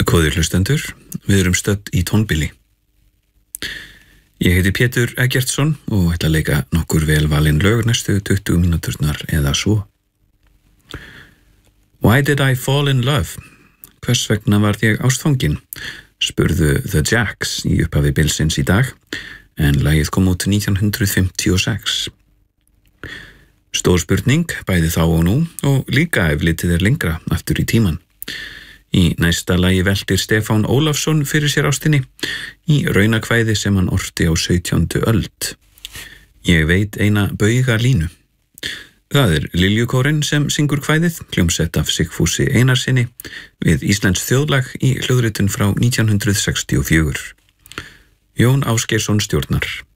Góðir hlustendur, við erum stödd í tónbili. Ég heiti Pétur Eggertsson og ætla að leika nokkur velvalin lög næstu 20 mínúturnar eða svo. Why did I fall in love? Hvers vegna varð ég ástfangin? Spurðu The Jacks í upphafi bilsins í dag, en lagið kom út 1956. Stór spurning, bæði þá og nú, og líka ef litið er lengra aftur í tíman. Í næsta lagi veltir Stefán Ólafsson fyrir sér ástinni í raunakvæði sem hann orti á 17. öld. Ég veit eina bauga línu. Það er Liljukórinn sem syngur kvæðið, hljómsett af Sigfúsi Einarsinni við íslenskt þjóðlag í hljóðritun frá 1964. Jón Ásgeirsson stjórnar.